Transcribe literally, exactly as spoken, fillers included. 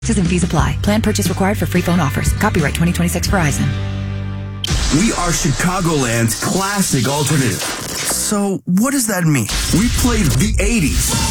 Taxes and fees apply. Plan purchase required for free phone offers. Copyright twenty twenty-six Verizon. We are Chicagoland's classic alternative. So what does that mean? We played the eighties,